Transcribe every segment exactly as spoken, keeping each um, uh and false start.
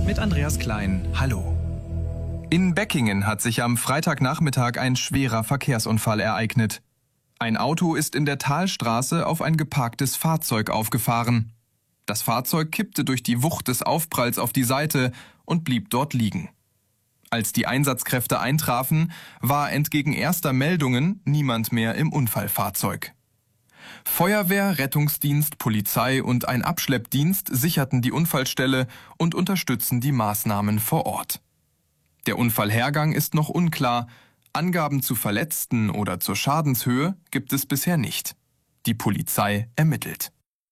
mit Andreas Klein. Hallo. In Beckingen hat sich am Freitagnachmittag ein schwerer Verkehrsunfall ereignet. Ein Auto ist in der Talstraße auf ein geparktes Fahrzeug aufgefahren. Das Fahrzeug kippte durch die Wucht des Aufpralls auf die Seite und blieb dort liegen. Als die Einsatzkräfte eintrafen, war entgegen erster Meldungen niemand mehr im Unfallfahrzeug. Feuerwehr, Rettungsdienst, Polizei und ein Abschleppdienst sicherten die Unfallstelle und unterstützen die Maßnahmen vor Ort. Der Unfallhergang ist noch unklar. Angaben zu Verletzten oder zur Schadenshöhe gibt es bisher nicht. Die Polizei ermittelt.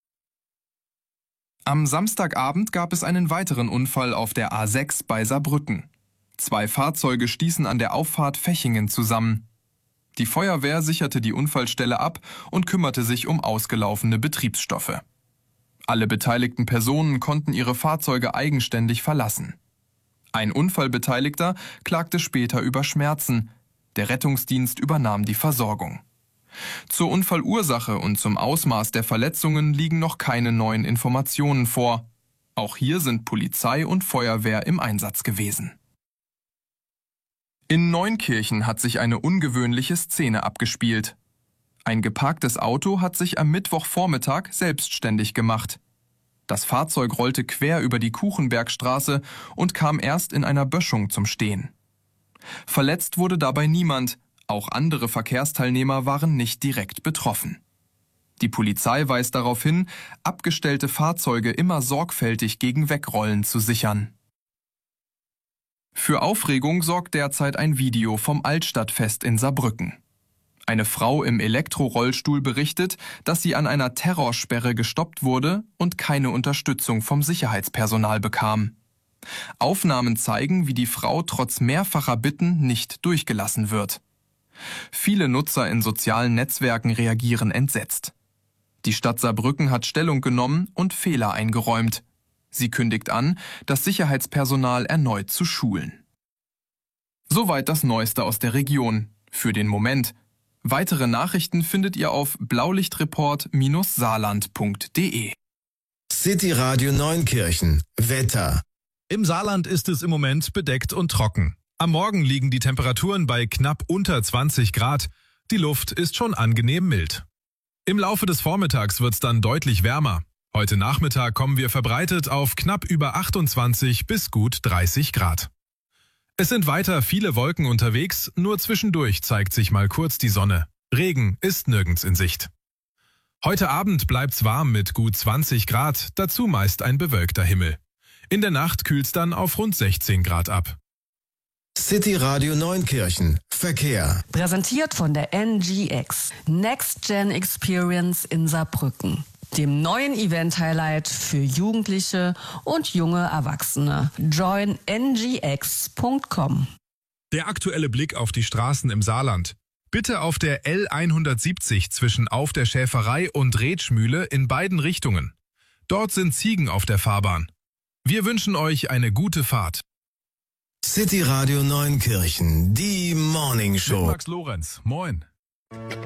Am Samstagabend gab es einen weiteren Unfall auf der A sechs bei Saarbrücken. Zwei Fahrzeuge stießen an der Auffahrt Fechingen zusammen. Die Feuerwehr sicherte die Unfallstelle ab und kümmerte sich um ausgelaufene Betriebsstoffe. Alle beteiligten Personen konnten ihre Fahrzeuge eigenständig verlassen. Ein Unfallbeteiligter klagte später über Schmerzen. Der Rettungsdienst übernahm die Versorgung. Zur Unfallursache und zum Ausmaß der Verletzungen liegen noch keine neuen Informationen vor. Auch hier sind Polizei und Feuerwehr im Einsatz gewesen. In Neunkirchen hat sich eine ungewöhnliche Szene abgespielt. Ein geparktes Auto hat sich am Mittwochvormittag selbstständig gemacht. Das Fahrzeug rollte quer über die Kuchenbergstraße und kam erst in einer Böschung zum Stehen. Verletzt wurde dabei niemand, auch andere Verkehrsteilnehmer waren nicht direkt betroffen. Die Polizei weist darauf hin, abgestellte Fahrzeuge immer sorgfältig gegen Wegrollen zu sichern. Für Aufregung sorgt derzeit ein Video vom Altstadtfest in Saarbrücken. Eine Frau im Elektrorollstuhl berichtet, dass sie an einer Terrorsperre gestoppt wurde und keine Unterstützung vom Sicherheitspersonal bekam. Aufnahmen zeigen, wie die Frau trotz mehrfacher Bitten nicht durchgelassen wird. Viele Nutzer in sozialen Netzwerken reagieren entsetzt. Die Stadt Saarbrücken hat Stellung genommen und Fehler eingeräumt. Sie kündigt an, das Sicherheitspersonal erneut zu schulen. Soweit das Neueste aus der Region. Für den Moment. Weitere Nachrichten findet ihr auf blaulichtreport Bindestrich saarland Punkt de. City Radio Neunkirchen. Wetter. Im Saarland ist es im Moment bedeckt und trocken. Am Morgen liegen die Temperaturen bei knapp unter zwanzig Grad. Die Luft ist schon angenehm mild. Im Laufe des Vormittags wird es dann deutlich wärmer. Heute Nachmittag kommen wir verbreitet auf knapp über achtundzwanzig bis gut dreißig Grad. Es sind weiter viele Wolken unterwegs, nur zwischendurch zeigt sich mal kurz die Sonne. Regen ist nirgends in Sicht. Heute Abend bleibt's warm mit gut zwanzig Grad, dazu meist ein bewölkter Himmel. In der Nacht kühlt's dann auf rund sechzehn Grad ab. City Radio Neunkirchen. Verkehr. Präsentiert von der N G X. Next Gen Experience in Saarbrücken. Dem neuen Event-Highlight für Jugendliche und junge Erwachsene. join n g x punkt com. Der aktuelle Blick auf die Straßen im Saarland. Bitte auf der L hundertsiebzig zwischen Auf der Schäferei und Rätschmühle in beiden Richtungen. Dort sind Ziegen auf der Fahrbahn. Wir wünschen euch eine gute Fahrt. City Radio Neunkirchen, die Morning Show. Mit Max Lorenz, moin.